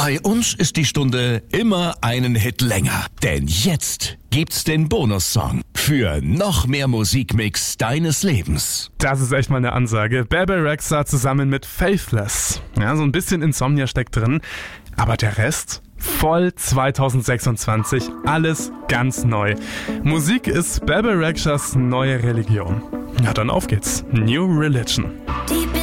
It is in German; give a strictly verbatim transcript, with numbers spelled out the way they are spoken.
Bei uns ist die Stunde immer einen Hit länger. Denn jetzt gibt's den Bonussong für noch mehr Musikmix deines Lebens. Das ist echt mal eine Ansage. Bebe Rexha zusammen mit Faithless. Ja, so ein bisschen Insomnia steckt drin. Aber der Rest? Voll zwanzig sechsundzwanzig. Alles ganz neu. Musik ist Bebe Rexhas neue Religion. Ja, dann auf geht's. New Religion.